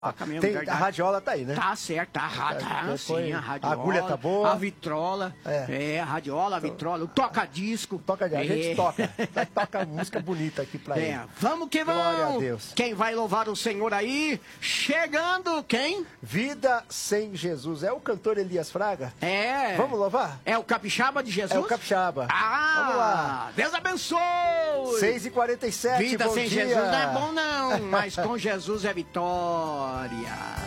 mesmo, Tem, verdade. a radiola tá aí, né? Tá certo, sim, a radiola. A agulha tá boa. A vitrola. A radiola, a vitrola, o toca-disco. A gente toca música bonita aqui pra ele. Vamos que vamos. Glória a Deus. Quem vai louvar o Senhor aí? Chegando, quem? Vida sem Jesus. É o cantor Elias Fraga? É. Vamos louvar? É o Capixaba de Jesus? É o Capixaba. Vamos lá. Deus abençoe. 6h47, Vida bom sem dia. Jesus não é bom não, mas com Jesus é vitória.